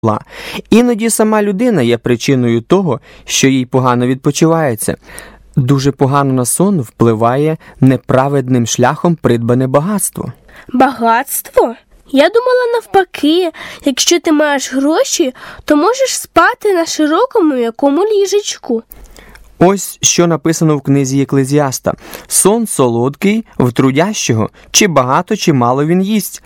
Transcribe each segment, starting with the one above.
Іноді сама людина є причиною того, що їй погано відпочивається. Дуже погано на сон впливає неправедним шляхом придбане багатство. Багатство? Я думала навпаки, якщо ти маєш гроші, то можеш спати на широкому м'якому ліжечку. Ось що написано в книзі Еклезіаста. «Сон солодкий в трудящого, чи багато, чи мало він їсть.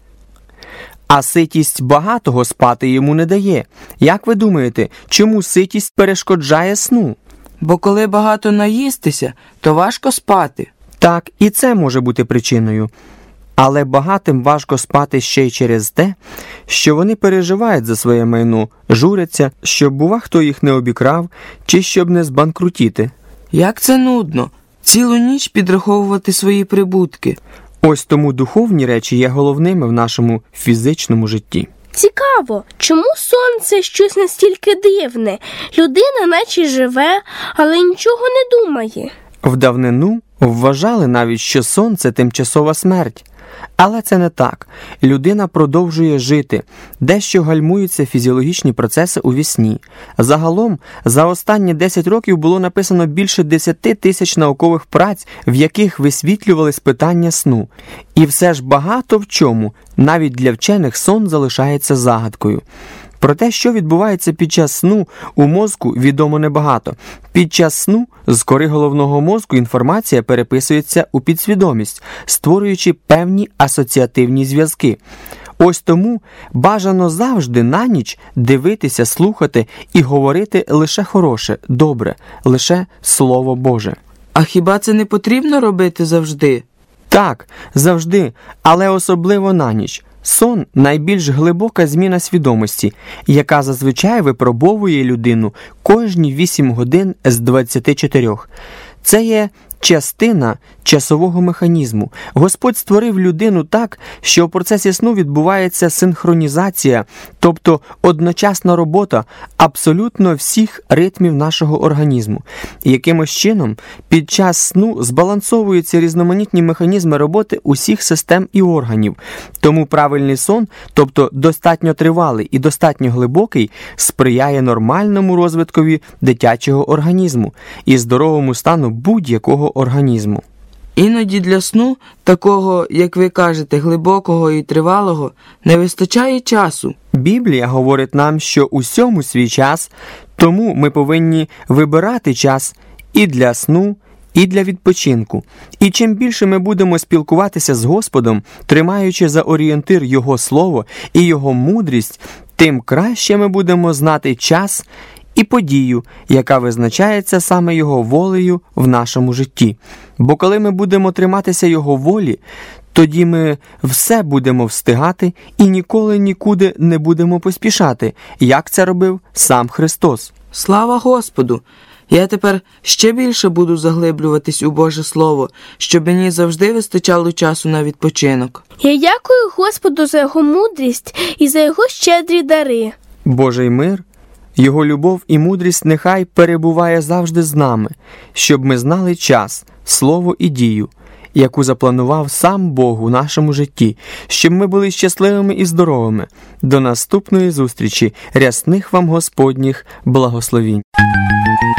А ситість багатого спати йому не дає». Як ви думаєте, чому ситість перешкоджає сну? Бо коли багато наїстися, то важко спати. Так, і це може бути причиною. Але багатим важко спати ще й через те, що вони переживають за своє майно, журяться, щоб, бува, хто їх не обікрав, чи щоб не збанкрутіти. Як це нудно! Цілу ніч підраховувати свої прибутки. Ось тому духовні речі є головними в нашому фізичному житті. Цікаво, чому сон – це щось настільки дивне? Людина наче живе, але нічого не думає. В давнину вважали навіть, що сон – це тимчасова смерть. Але це не так. Людина продовжує жити. Дещо гальмуються фізіологічні процеси у вісні. Загалом, за останні 10 років було написано більше 10 тисяч наукових праць, в яких висвітлювались питання сну. І все ж багато в чому, навіть для вчених, сон залишається загадкою. Про те, що відбувається під час сну, у мозку відомо небагато. Під час сну з кори головного мозку інформація переписується у підсвідомість, створюючи певні асоціативні зв'язки. Ось тому бажано завжди на ніч дивитися, слухати і говорити лише хороше, добре, лише Слово Боже. А хіба це не потрібно робити завжди? Так, завжди, але особливо на ніч. Сон – найбільш глибока зміна свідомості, яка зазвичай випробовує людину кожні 8 годин з 24. Це є частина часового механізму. Господь створив людину так, що в процесі сну відбувається синхронізація, тобто одночасна робота абсолютно всіх ритмів нашого організму. Якимось чином під час сну збалансовуються різноманітні механізми роботи усіх систем і органів. Тому правильний сон, тобто достатньо тривалий і достатньо глибокий, сприяє нормальному розвиткові дитячого організму і здоровому стану будь-якого організму. Іноді для сну, такого, як ви кажете, глибокого і тривалого, не вистачає часу. Біблія говорить нам, що усьому свій час, тому ми повинні вибирати час і для сну, і для відпочинку. І чим більше ми будемо спілкуватися з Господом, тримаючи за орієнтир Його Слово і Його мудрість, тим краще ми будемо знати час і подію, яка визначається саме Його волею в нашому житті. Бо коли ми будемо триматися Його волі, тоді ми все будемо встигати і ніколи нікуди не будемо поспішати, як це робив сам Христос. Слава Господу! Я тепер ще більше буду заглиблюватись у Боже Слово, щоб мені завжди вистачало часу на відпочинок. Я дякую Господу за Його мудрість і за Його щедрі дари. Божий мир, Його любов і мудрість нехай перебуває завжди з нами, щоб ми знали час, слово і дію, яку запланував сам Бог у нашому житті, щоб ми були щасливими і здоровими. До наступної зустрічі, рясних вам Господніх благословінь.